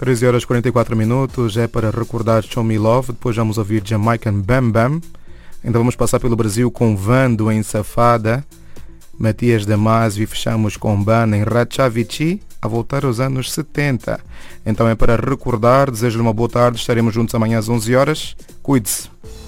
13 horas 44 minutos, é para recordar Show Me Love, depois vamos ouvir Jamaican Bam Bam. Ainda vamos passar pelo Brasil com Vando em Safada, Matias Damasio e fechamos com Bana em Ratchavichi, a voltar aos anos 70. Então é para recordar, desejo-lhe uma boa tarde, estaremos juntos amanhã às 11 horas. Cuide-se.